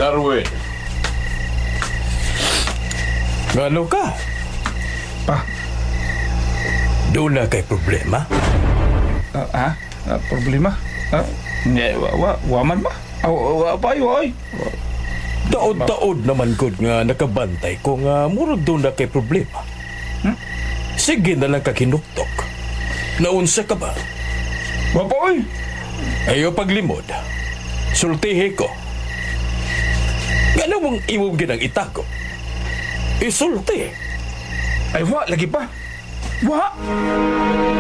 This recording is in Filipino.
Darwin. Ngano ka? Pa, Doon na kay problema? problema? Waman ba? Pa, ay. Taod-taod naman gud nga nakabantay ko nga murag doon na kay problema. Sige na lang kakinuktok. Naunsa ka ba? Wapa, ay. Ayaw paglimod. Sultihi ko. Ngano mong imong ginang itako? Isulti. Ay, lagi pa.